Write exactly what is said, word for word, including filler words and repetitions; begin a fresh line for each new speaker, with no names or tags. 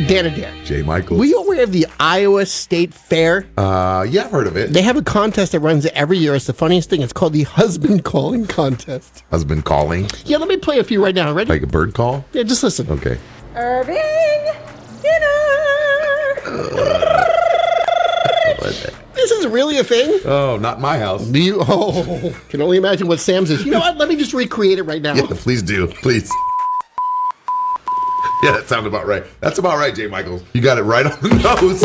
Dan and Dare.
Jay Michaels.
Were you aware of the Iowa State Fair?
Uh, yeah, I've heard of it.
They have a contest that runs every year. It's the funniest thing. It's called the Husband Calling Contest.
Husband calling.
Yeah, let me play a few right now. Ready?
Like a bird call?
Yeah, just listen.
Okay.
Irving, dinner.
This is really a thing?
Oh, not my house.
Do you? Oh, can only imagine what Sam's is. You know what? Let me just recreate it right now.
Yeah, please do. Please. Yeah, that sounded about right. That's about right, Jay Michaels. You got it right on the nose.